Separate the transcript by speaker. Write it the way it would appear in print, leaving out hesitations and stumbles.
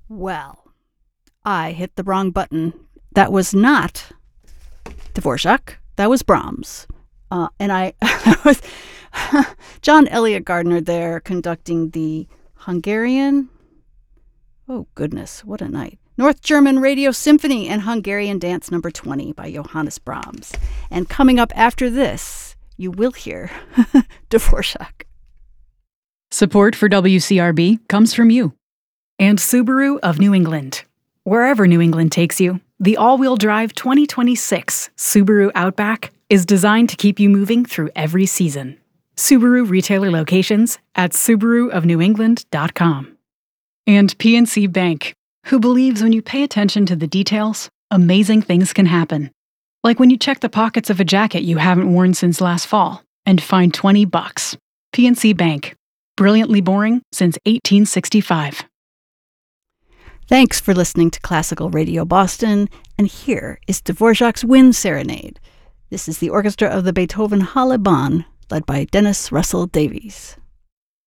Speaker 1: Well, I hit the wrong button. That was not Dvorak. That was Brahms. And I was John Elliott Gardner there conducting the Hungarian. Oh, goodness, what a night. North German Radio Symphony and Hungarian Dance No. 20 by Johannes Brahms. And coming up after this, you will hear Dvorak.
Speaker 2: Support for WCRB comes from you and Subaru of New England. Wherever New England takes you, the all-wheel drive 2026 Subaru Outback is designed to keep you moving through every season. Subaru retailer locations at SubaruofNewEngland.com. And PNC Bank, who believes when you pay attention to the details, amazing things can happen. Like when you check the pockets of a jacket you haven't worn since last fall and find $20. PNC Bank. Brilliantly boring since 1865.
Speaker 1: Thanks for listening to Classical Radio Boston, and here is Dvorak's Wind Serenade. This is the orchestra of the Beethoven Halle Bonn, led by Dennis Russell Davies.